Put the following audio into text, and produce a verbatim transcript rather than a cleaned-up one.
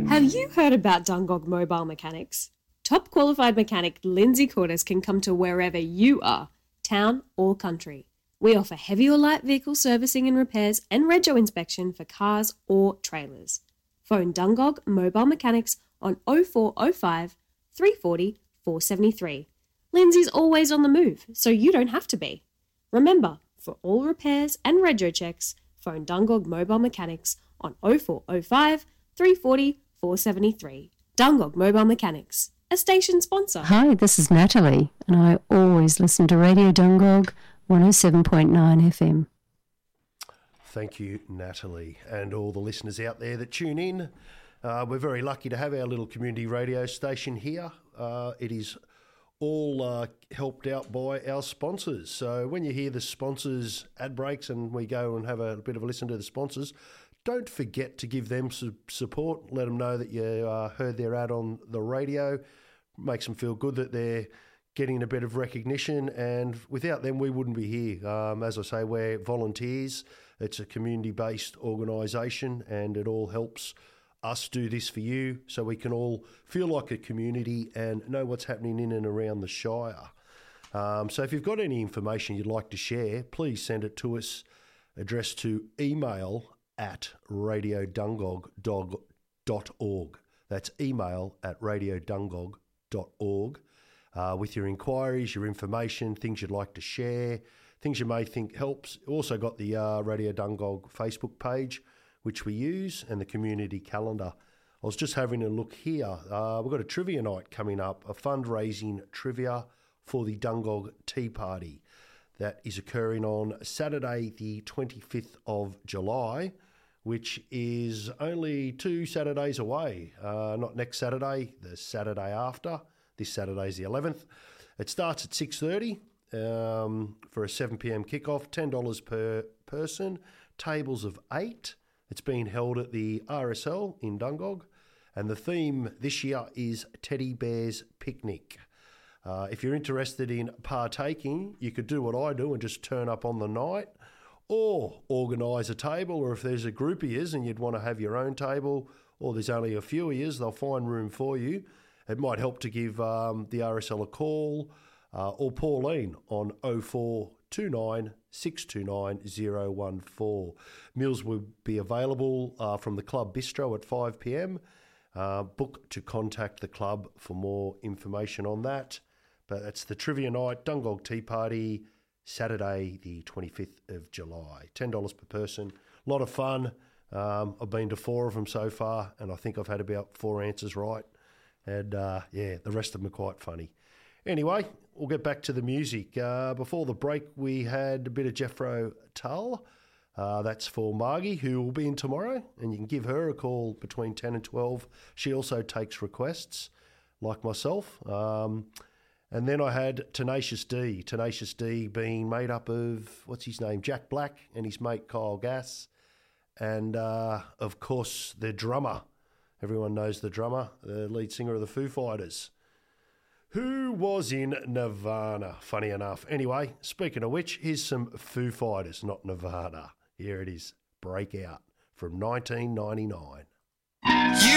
Have you heard about Dungog Mobile Mechanics? Top qualified mechanic Lindsay Cordes can come to wherever you are, town or country. We offer heavy or light vehicle servicing and repairs and rego inspection for cars or trailers. Phone Dungog Mobile Mechanics on oh four oh five, three four oh, four seven three. Lindsay's always on the move, so you don't have to be. Remember, for all repairs and rego checks, phone Dungog Mobile Mechanics on oh four oh five, three four oh, four seven three. Dungog Mobile Mechanics, a station sponsor. Hi, this is Natalie, and I always listen to Radio Dungog one oh seven point nine F M. Thank you, Natalie, and all the listeners out there that tune in. Uh, we're very lucky to have our little community radio station here. Uh, it is all uh, helped out by our sponsors. So when you hear the sponsors' ad breaks and we go and have a bit of a listen to the sponsors, don't forget to give them su- support. Let them know that you uh, heard their ad on the radio. Makes them feel good that they're getting a bit of recognition, and without them we wouldn't be here. Um, as I say, we're volunteers. It's a community-based organisation, and it all helps us do this for you so we can all feel like a community and know what's happening in and around the Shire. Um, so if you've got any information you'd like to share, please send it to us, addressed to email at radio dungog dot org. That's email at radio dungog dot org uh, with your inquiries, your information, things you'd like to share, things you may think helps. Also got the uh, Radio Dungog Facebook page, which we use, and the community calendar. I was just having a look here. Uh, we've got a trivia night coming up, a fundraising trivia for the Dungog Tea Party. That is occurring on Saturday the twenty-fifth of July, which is only two Saturdays away. Uh, not next Saturday, the Saturday after. This Saturday's the eleventh. It starts at six thirty um, for a seven p.m. kickoff, ten dollars per person, tables of eight. It's being held at the R S L in Dungog, and the theme this year is Teddy Bear's Picnic. Uh, if you're interested in partaking, you could do what I do and just turn up on the night, or organise a table, or if there's a group of yous and you'd want to have your own table, or there's only a few of yous, they'll find room for you. It might help to give um, the R S L a call uh, or Pauline on oh four two nine, six two nine, oh one four. Meals will be available uh, from the Club Bistro at five p.m. Uh, book to contact the club for more information on that. But it's the Trivia Night, Dungog Tea Party, Saturday the twenty-fifth of July. ten dollars per person. A lot of fun. Um, I've been to four of them so far, and I think I've had about four answers right. And, uh, yeah, the rest of them are quite funny. Anyway, we'll get back to the music. Uh, before the break, we had a bit of Jethro Tull. Uh, that's for Margie, who will be in tomorrow, and you can give her a call between ten and twelve. She also takes requests, like myself. Um, and then I had Tenacious D. Tenacious D being made up of, what's his name, Jack Black and his mate Kyle Gass. And, uh, of course, the drummer. Everyone knows the drummer, the lead singer of the Foo Fighters, who was in Nirvana, funny enough. Anyway, speaking of which, here's some Foo Fighters, not Nirvana. Here it is, Breakout from nineteen ninety-nine. You